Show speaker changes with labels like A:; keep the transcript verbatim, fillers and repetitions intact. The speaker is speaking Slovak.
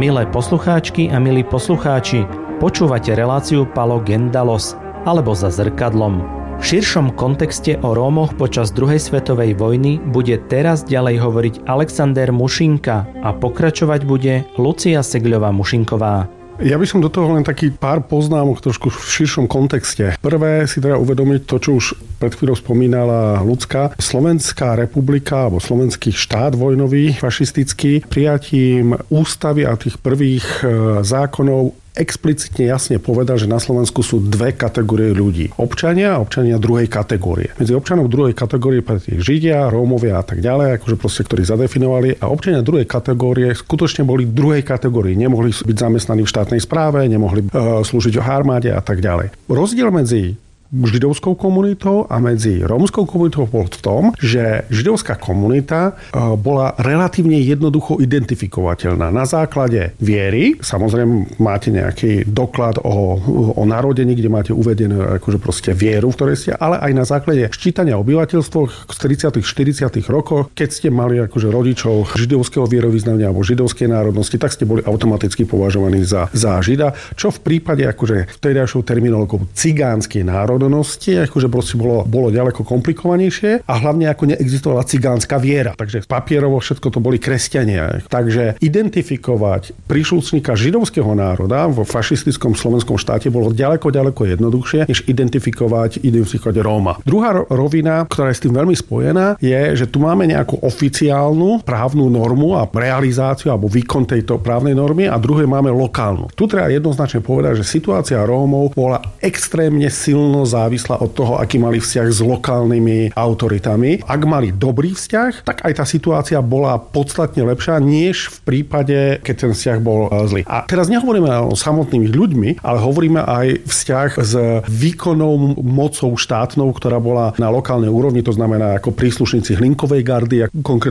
A: Milé poslucháčky a milí poslucháči, počúvate reláciu Palo Gendalos alebo Za zrkadlom. V širšom kontexte o Rómoch počas druhej svetovej vojny bude teraz ďalej hovoriť Alexander Mušinka a pokračovať bude Lucia Segľová-Mušinková.
B: Ja by som do toho len taký pár poznámok trošku v širšom kontexte. Prvé si teda uvedomiť to, čo už pred chvíľou spomínala Ľudská. Slovenská republika alebo slovenský štát vojnový, fašistický, prijatím ústavy a tých prvých zákonov explicitne jasne povedal, že na Slovensku sú dve kategórie ľudí. Občania a občania druhej kategórie. Medzi občanov druhej kategórie patrí Židia, Rómovia a tak ďalej, akože proste, ktorí zadefinovali, a občania druhej kategórie skutočne boli druhej kategórie. Nemohli byť zamestnaní v štátnej správe, nemohli uh, slúžiť v armáde a tak ďalej. Rozdiel medzi židovskou komunitou a medzi rómskou komunitou bol v tom, že židovská komunita bola relatívne jednoducho identifikovateľná. Na základe viery, samozrejme máte nejaký doklad o, o narodení, kde máte uvedenú akože proste vieru, v ktorej ste, ale aj na základe ščítania obyvateľstva z tridsiatych štyridsiatych rokoch, keď ste mali akože rodičov židovského vierovyznania alebo židovskej národnosti, tak ste boli automaticky považovaní za, za žida, čo v prípade akože vtedajšou terminológiou cigánskej národ akože proste bolo, bolo ďaleko komplikovanejšie a hlavne ako neexistovala cigánska viera. Takže papierovo všetko to boli kresťania. Takže identifikovať príslušníka židovského národa vo fašistickom slovenskom štáte bolo ďaleko, ďaleko jednoduchšie, než identifikovať, identifikovať Róma. Druhá rovina, ktorá je s tým veľmi spojená, je, že tu máme nejakú oficiálnu právnu normu a realizáciu alebo výkon tejto právnej normy a druhé máme lokálnu. Tu treba jednoznačne povedať, že situácia Rómov bola extrémne silno závislá od toho, aký mali vzťah s lokálnymi autoritami. Ak mali dobrý vzťah, tak aj tá situácia bola podstatne lepšia, než v prípade, keď ten vzťah bol zlý. A teraz nehovoríme o samotnými ľuďmi, ale hovoríme aj vzťah s výkonnou mocou štátnou, ktorá bola na lokálnej úrovni, to znamená ako príslušníci Hlinkovej gardy, konkrétne